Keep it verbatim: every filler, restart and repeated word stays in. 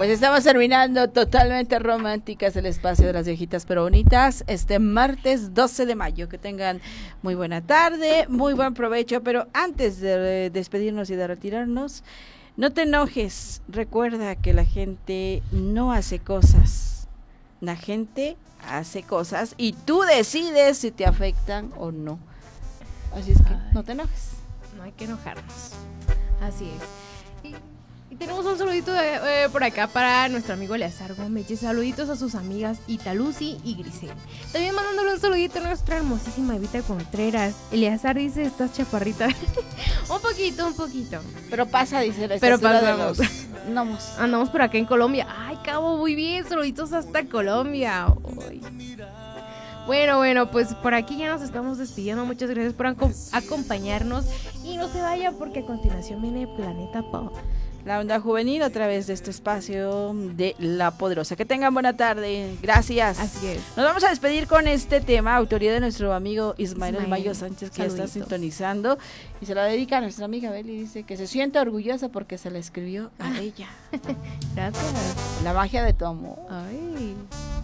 Pues estamos terminando Totalmente Románticas, el espacio de las viejitas pero bonitas, este martes doce de mayo. Que tengan muy buena tarde, muy buen provecho, pero antes de despedirnos y de retirarnos, no te enojes, recuerda que la gente no hace cosas, la gente hace cosas y tú decides si te afectan o no. Así es que Ay, no te enojes. No hay que enojarnos, así es. Y tenemos un saludito de, eh, por acá para nuestro amigo Eleazar Gómez. Y saluditos a sus amigas Italusi y Grisel. También mandándole un saludito a nuestra hermosísima Evita Contreras. Eleazar dice, estás chaparrita. Un poquito, un poquito. Pero pasa, dice la Pero pasamos. De los... Andamos. Andamos por acá en Colombia. Ay, Cabo, muy bien. Saluditos hasta Colombia. Ay. Bueno, bueno, pues por aquí ya nos estamos despidiendo. Muchas gracias por ac- acompañarnos. Y no se vayan porque a continuación viene Planeta Pop. La onda juvenil a través de este espacio de La Poderosa. Que tengan buena tarde. Gracias. Así es. Nos vamos a despedir con este tema, autoría de nuestro amigo Ismael, Ismael Mayo Sánchez, que saluditos. Ya está sintonizando. Y se la dedica a nuestra amiga Beli. Dice que se siente orgullosa porque se la escribió a ella. Gracias. La magia de tu amor. Ay.